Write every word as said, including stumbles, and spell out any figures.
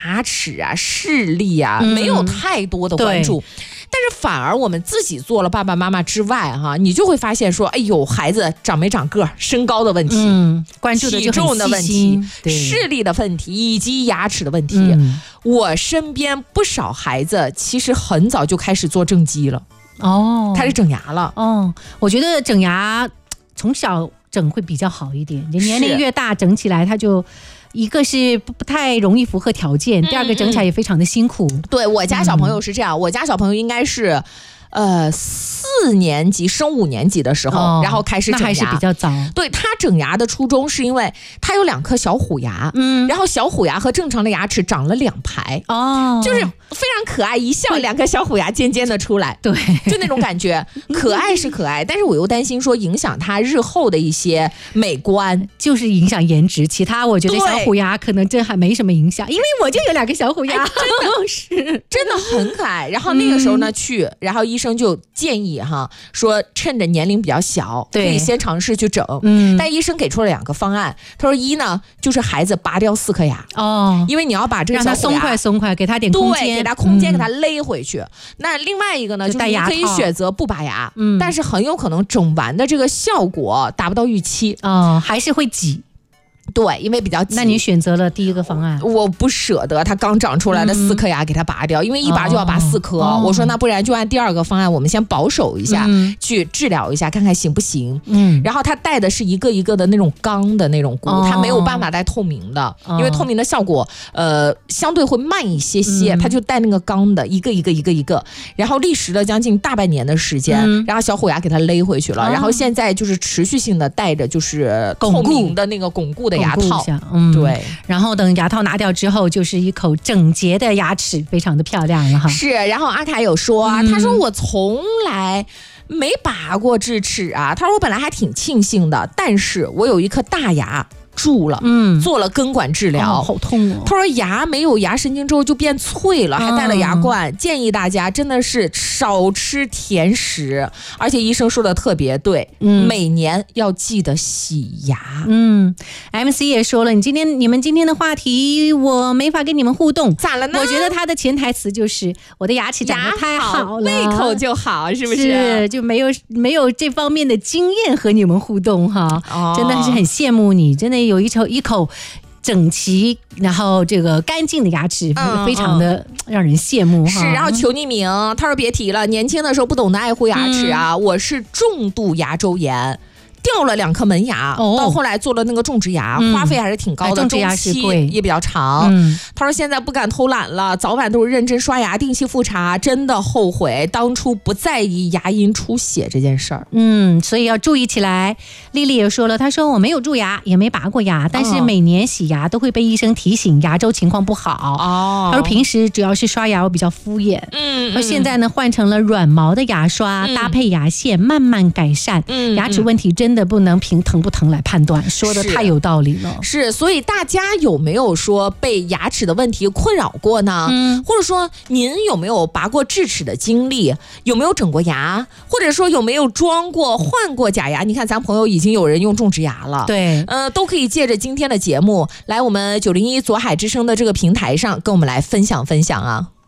牙齿啊、视力啊、嗯、没有太多的关注。但是反而我们自己做了爸爸妈妈之外哈，你就会发现说，哎呦，孩子长没长个、身高的问题， 嗯，关注的就很细心，体重的问题，视力的问题，以及牙齿的问题。嗯、我身边不少孩子其实很早就开始做正畸了，哦，开始整牙了。 哦，我觉得整牙从小整会比较好一点，年龄越大整起来它就。一个是不太容易符合条件，第二个整起来也非常的辛苦。 嗯嗯对，我家小朋友是这样，嗯、我家小朋友应该是呃四年级升五年级的时候、哦、然后开始整牙， 那还是比较早。 对，他整牙的初衷是因为他有两颗小虎牙，嗯，然后小虎牙和正常的牙齿长了两排，哦，就是非常可爱，一笑两颗小虎牙尖尖的出来， 对， 就那种感觉，可爱是可爱，但是我又担心说影响他日后的一些美观， 就是影响颜值，其他我觉得小虎牙可能真还没什么影响，因为我就有两个小虎牙，哎、 真的是真的很可爱。然后那个时候呢、嗯、去，然后医生就建议哈说趁着年龄比较小，可以先尝试去整。嗯，但医生给出了两个方案，他说一呢就是孩子拔掉四颗牙，哦，因为你要把这个小虎牙让他松快松快，给他点空间， 对，给他空间、嗯、给他勒回去。那另外一个呢，就就是你可以选择不拔牙，嗯，但是很有可能整完的这个效果达不到预期， 哦，还是会挤。 对，因为比较急。 那你选择了第一个方案？ 我不舍得他刚长出来的四颗牙给他拔掉，嗯、因为一拔就要拔四颗、哦。我说那不然就按第二个方案，我们先保守一下，嗯、去治疗一下，看看行不行。嗯。然后他戴的是一个一个的那种钢的那种箍，哦、他没有办法戴透明的，哦、因为透明的效果呃相对会慢一些些，嗯、他就戴那个钢的，一个一个一个一个，然后历时了将近大半年的时间，嗯、然后小虎牙给他勒回去了，哦、然后现在就是持续性的戴着就是透明的那个巩固的牙套， 嗯， 对， 然后等牙套拿掉之后，就是一口整洁的牙齿，非常的漂亮了哈。 是，然后阿凯有说，嗯、他说我从来没拔过智齿啊，他说我本来还挺庆幸的，但是我有一颗大牙蛀了，嗯，做了根管治疗， 哦、好痛哦。 他说牙没有牙神经之后就变脆了，还戴了牙冠，嗯、建议大家真的是少吃甜食，而且医生说的特别对，嗯，每年要记得洗牙。 嗯 ，M C 也说了，你今天你们今天的话题我没法跟你们互动， 咋了呢？ 我觉得他的潜台词就是我的牙齿长得太好了， 胃口就好，是不是？ 是，就没有没有这方面的经验和你们互动哈，哦、真的是很羡慕你，真的。有一口一口整齐，然后这个干净的牙齿，嗯、非常的让人羡慕哈。 是，然后求匿名，他说别提了，年轻的时候不懂得爱护牙齿啊，嗯、我是重度牙周炎。掉了两颗门牙，哦、到后来做了那个种植牙，嗯、花费还是挺高的， 种植牙是贵， 也比较长。嗯、他说现在不敢偷懒了，早晚都是认真刷牙，定期复查，真的后悔当初不在意牙龈出血这件事儿。 嗯，所以要注意起来。丽丽也说了，她说我没有蛀牙，也没拔过牙，但是每年洗牙都会被医生提醒牙周情况不好。哦，她说平时主要是刷牙我比较敷衍。嗯，而现在呢换成了软毛的牙刷，嗯、搭配牙线，慢慢改善。嗯，牙齿问题真。真的不能凭疼不疼来判断，说的太有道理了。 是，是所以大家有没有说被牙齿的问题困扰过呢？嗯，或者说您有没有拔过智齿的经历？有没有整过牙？或者说有没有装过、换过假牙？你看咱朋友已经有人用种植牙了， 对， 呃，都可以借着今天的节目来我们九零一左海之声的这个平台上跟我们来分享分享啊。